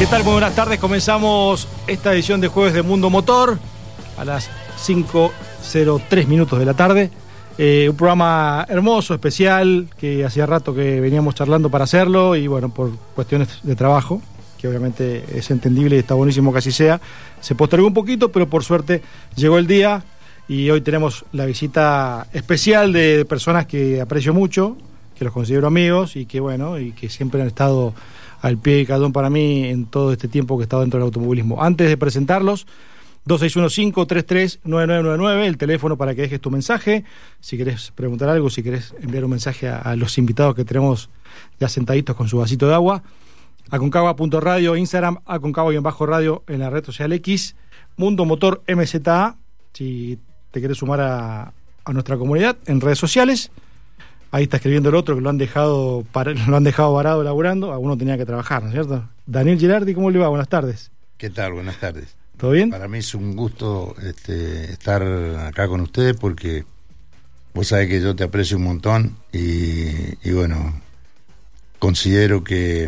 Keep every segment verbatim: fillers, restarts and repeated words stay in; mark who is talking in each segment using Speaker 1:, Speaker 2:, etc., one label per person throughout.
Speaker 1: ¿Qué tal? Muy buenas tardes. Comenzamos esta edición de Jueves de Mundo Motor a las cinco cero tres minutos de la tarde. Eh, un programa hermoso, especial, que hacía rato que veníamos charlando para hacerlo y bueno, por cuestiones de trabajo, que obviamente es entendible y está buenísimo que así sea, se postergó un poquito, pero por suerte llegó el día y hoy tenemos la visita especial de personas que aprecio mucho, que los considero amigos y que bueno, y que siempre han estado al pie del cañón para mí en todo este tiempo que he estado dentro del automovilismo. Antes de presentarlos, dos seis uno cinco, tres tres nueve nueve nueve nueve, el teléfono para que dejes tu mensaje, si querés preguntar algo, si querés enviar un mensaje a, a los invitados que tenemos ya sentaditos con su vasito de agua. Aconcagua punto radio, Instagram, Aconcagua-radio en la red social X, Mundo Motor M Z A, si te querés sumar a, a nuestra comunidad en redes sociales. Ahí está escribiendo el otro que lo han dejado para, lo han dejado varado laburando, a uno tenía que trabajar, ¿no es cierto? Daniel Girardi, ¿cómo le va? Buenas tardes.
Speaker 2: ¿Qué tal? Buenas tardes.
Speaker 1: ¿Todo bien?
Speaker 2: Para mí es un gusto este, estar acá con ustedes porque vos sabés que yo te aprecio un montón y, y bueno, considero que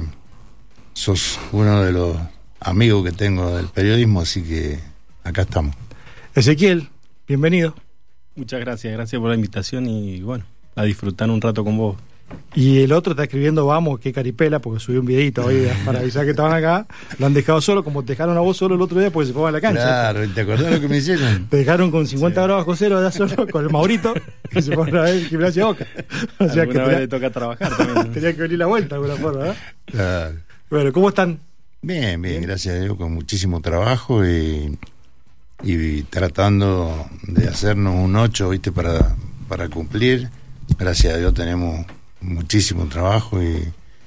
Speaker 2: sos uno de los amigos que tengo del periodismo, así que acá estamos.
Speaker 1: Ezequiel, bienvenido.
Speaker 3: Muchas gracias, gracias por la invitación y bueno, a disfrutar un rato con vos.
Speaker 1: Y el otro está escribiendo, vamos, qué caripela, porque subió un videito hoy para avisar que estaban acá. Lo han dejado solo, como te dejaron a vos solo el otro día porque se fueron a la cancha.
Speaker 2: Claro, ¿te acordás lo que me hicieron?
Speaker 1: Te dejaron con cincuenta sí. grados bajo cero allá solo con el Maurito, que se fueron a ver el gimnasio Boca.
Speaker 3: O sea, alguna que vez tenía, le toca trabajar también, ¿no? Tenía
Speaker 1: que venir la vuelta de alguna forma, ¿eh?
Speaker 2: Claro.
Speaker 1: Bueno, ¿cómo están?
Speaker 2: Bien, bien, bien, gracias a Dios, con muchísimo trabajo y, y tratando de hacernos un ocho, ¿viste? Para, para cumplir. Gracias a Dios tenemos muchísimo trabajo y,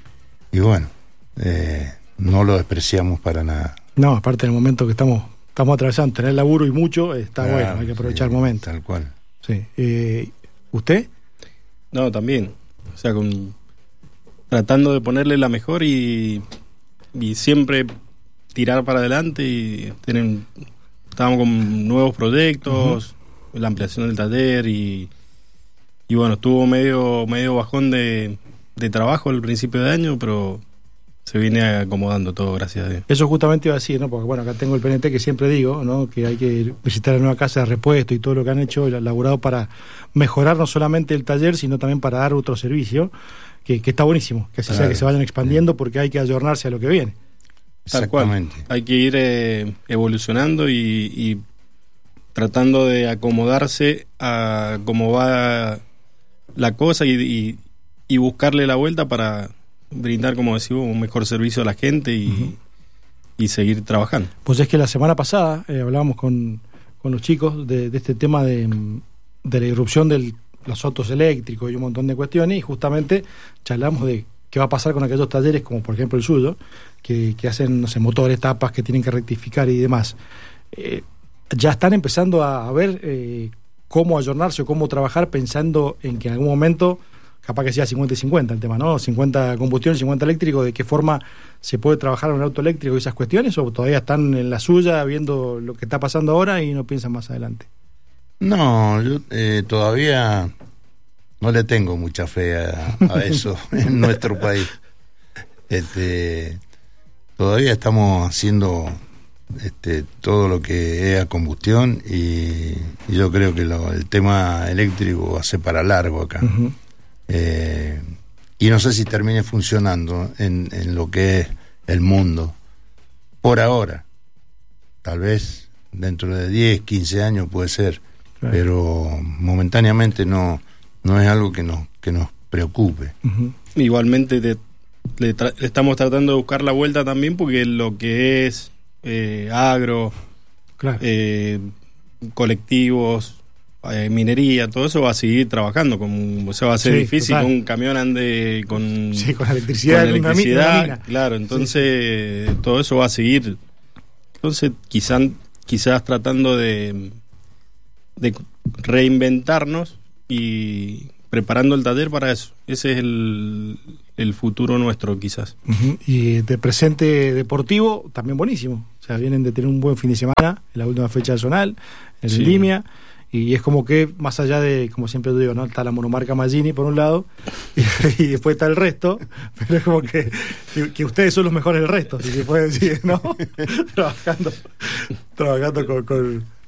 Speaker 2: y bueno, eh, no lo despreciamos para nada.
Speaker 1: No, aparte del momento que estamos estamos atravesando, tener laburo y mucho, está claro, bueno, hay que aprovechar sí, el momento.
Speaker 2: Tal cual.
Speaker 1: Sí. Eh, ¿Usted?
Speaker 3: No, también. O sea, con tratando de ponerle la mejor y, y siempre tirar para adelante y tener, estábamos con nuevos proyectos, uh-huh. la ampliación del taller y Y bueno, estuvo medio medio bajón de, de trabajo al principio de año, pero se viene acomodando todo, gracias a Dios.
Speaker 1: Eso justamente iba a decir, ¿no? Porque bueno, acá tengo el P N T que siempre digo, ¿no? Que hay que visitar la nueva casa de repuesto y todo lo que han hecho, elaborado para mejorar no solamente el taller, sino también para dar otro servicio, que, que está buenísimo, que así claro, sea que se vayan expandiendo, porque hay que ayornarse a lo que viene.
Speaker 3: Tal cual. Hay que ir eh, evolucionando y, y tratando de acomodarse a cómo va la cosa y, y, y buscarle la vuelta para brindar, como decimos, un mejor servicio a la gente y, uh-huh. y seguir trabajando.
Speaker 1: Pues es que la semana pasada eh, hablábamos con, con los chicos de, de este tema de, de la irrupción de los autos eléctricos y un montón de cuestiones, y justamente charlamos de qué va a pasar con aquellos talleres como por ejemplo el suyo, que, que hacen, no sé, motores, tapas que tienen que rectificar y demás. Eh, ya están empezando a, a ver eh, cómo ayornarse o cómo trabajar pensando en que en algún momento capaz que sea cincuenta y cincuenta el tema, ¿no? cincuenta combustión, cincuenta eléctrico, de qué forma se puede trabajar en un auto eléctrico y esas cuestiones, o todavía están en la suya viendo lo que está pasando ahora y no piensan más adelante.
Speaker 2: No, yo eh, todavía no le tengo mucha fe a, a eso en nuestro país. Este, todavía estamos haciendo Este, todo lo que es a combustión y, y yo creo que lo, el tema eléctrico va a ser para largo acá. Uh-huh. eh, y no sé si termine funcionando en, en lo que es el mundo por ahora. Tal vez dentro de diez, quince años puede ser, claro. Pero momentáneamente no, no es algo que nos, que nos preocupe.
Speaker 3: Uh-huh. Igualmente te, le, tra- le estamos tratando de buscar la vuelta también, porque lo que es Eh, agro, claro. eh, colectivos, eh, minería, todo eso va a seguir trabajando, como, o sea, va a ser sí, difícil total. Que un camión ande con,
Speaker 1: sí, con electricidad,
Speaker 3: con electricidad
Speaker 1: una mina.
Speaker 3: Claro, entonces sí. Todo eso va a seguir. Entonces quizás quizás tratando de, de reinventarnos y preparando el taller para eso. Ese es el, el futuro nuestro, quizás.
Speaker 1: Uh-huh. Y de presente deportivo, también buenísimo. O sea, vienen de tener un buen fin de semana en la última fecha zonal, en sí. Línea, Y es como que, más allá de, como siempre digo, ¿no? Está la monomarca Magini por un lado, y, y después está el resto, pero es como que, que, que ustedes son los mejores del resto, si se puede decir, ¿no? trabajando, trabajando con, con